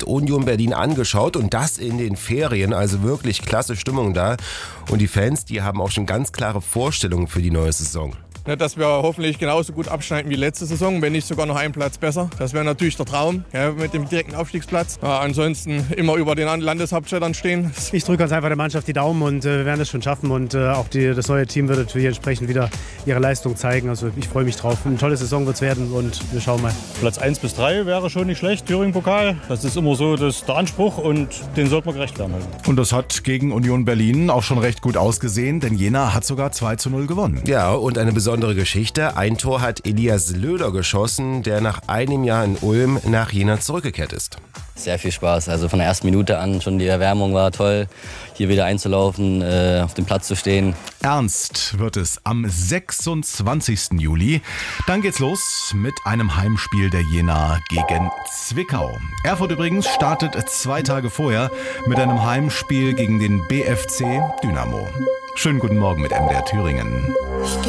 Union Berlin angeschaut und das in den Ferien, also wirklich klasse Stimmung da. Und die Fans, die haben auch schon ganz klare Vorstellungen für die neue Saison. Ja, dass wir hoffentlich genauso gut abschneiden wie letzte Saison, wenn nicht sogar noch einen Platz besser. Das wäre natürlich der Traum, ja, mit dem direkten Aufstiegsplatz. Ja, ansonsten immer über den Landeshauptstädtern stehen. Ich drücke ganz einfach der Mannschaft die Daumen und wir werden das schon schaffen. Und auch das neue Team wird natürlich entsprechend wieder ihre Leistung zeigen. Also ich freue mich drauf. Eine tolle Saison wird es werden und wir schauen mal. Platz 1 bis 3 wäre schon nicht schlecht, Thüringen-Pokal. Das ist immer so der Anspruch und den sollte man gerecht werden. Und das hat gegen Union Berlin auch schon recht gut ausgesehen, denn Jena hat sogar 2:0 gewonnen. Ja, und eine besondere Geschichte. Ein Tor hat Elias Löder geschossen, der nach einem Jahr in Ulm nach Jena zurückgekehrt ist. Sehr viel Spaß. Also von der ersten Minute an schon die Erwärmung war toll. Hier wieder einzulaufen, auf dem Platz zu stehen. Ernst wird es am 26. Juli. Dann geht's los mit einem Heimspiel der Jena gegen Zwickau. Erfurt übrigens startet 2 Tage vorher mit einem Heimspiel gegen den BFC Dynamo. Schönen guten Morgen mit MDR Thüringen.